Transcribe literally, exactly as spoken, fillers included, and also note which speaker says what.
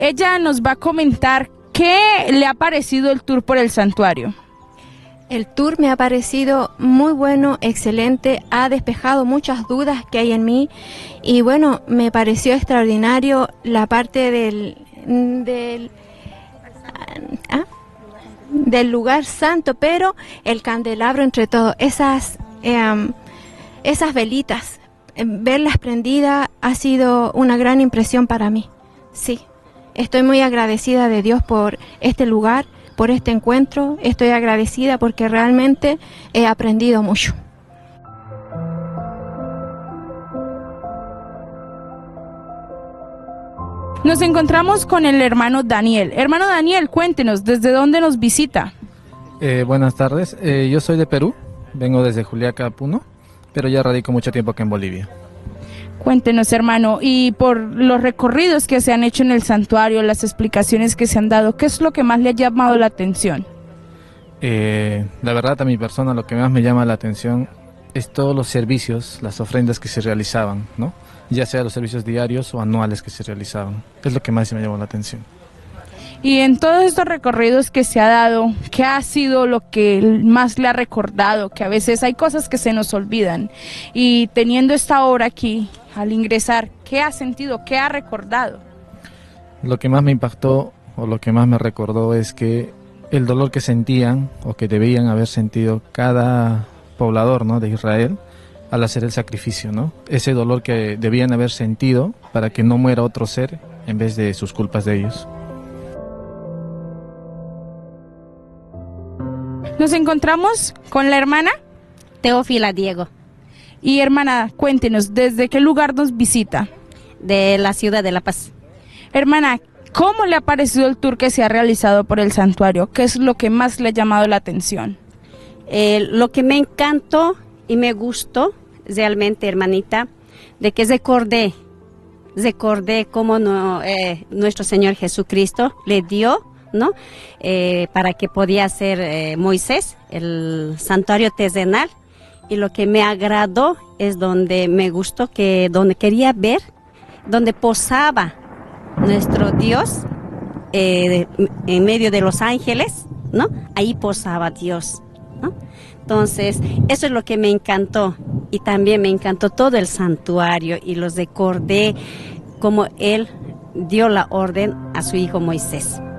Speaker 1: Ella nos va a comentar qué le ha parecido el tour por el santuario.
Speaker 2: El tour me ha parecido muy bueno, excelente, ha despejado muchas dudas que hay en mí y bueno, me pareció extraordinario la parte del, del, ah, del lugar santo, pero el candelabro entre todo, esas, eh, esas velitas, verlas prendidas ha sido una gran impresión para mí. Sí, estoy muy agradecida de Dios por este lugar, por este encuentro. Estoy agradecida porque realmente he aprendido mucho.
Speaker 1: Nos encontramos con el hermano Daniel. Hermano Daniel, cuéntenos, ¿desde dónde nos visita?
Speaker 3: Eh, buenas tardes, eh, yo soy de Perú, vengo desde Juliaca, Puno, pero ya radico mucho tiempo acá en Bolivia.
Speaker 1: Cuéntenos, hermano, y por los recorridos que se han hecho en el santuario, las explicaciones que se han dado, ¿qué es lo que más le ha llamado la atención?
Speaker 3: Eh, la verdad, a mi persona lo que más me llama la atención es todos los servicios, las ofrendas que se realizaban, ¿no? Ya sea los servicios diarios o anuales que se realizaban. Es lo que más me llamó la atención.
Speaker 1: Y en todos estos recorridos que se ha dado, ¿qué ha sido lo que más le ha recordado? Que a veces hay cosas que se nos olvidan. Y teniendo esta obra aquí, al ingresar, ¿qué ha sentido? ¿Qué ha recordado?
Speaker 3: Lo que más me impactó o lo que más me recordó es que el dolor que sentían o que debían haber sentido cada poblador, ¿no?, de Israel al hacer el sacrificio, ¿no? Ese dolor que debían haber sentido para que no muera otro ser en vez de sus culpas de ellos.
Speaker 1: Nos encontramos con la hermana
Speaker 4: Teófila Diego.
Speaker 1: Y hermana, cuéntenos, ¿desde qué lugar nos visita?
Speaker 4: De la ciudad de La Paz.
Speaker 1: Hermana, ¿cómo le ha parecido el tour que se ha realizado por el santuario? ¿Qué es lo que más le ha llamado la atención?
Speaker 4: Eh, lo que me encantó y me gustó realmente, hermanita, de que recordé, recordé cómo no, eh, nuestro Señor Jesucristo le dio, ¿no? Eh, para que podía hacer eh, Moisés, el santuario terrenal. Y lo que me agradó es donde me gustó, que donde quería ver, donde posaba nuestro Dios eh, en medio de los ángeles, ¿no? Ahí posaba Dios, ¿no? Entonces, eso es lo que me encantó. Y también me encantó todo el santuario y los recordé como Él dio la orden a su hijo Moisés.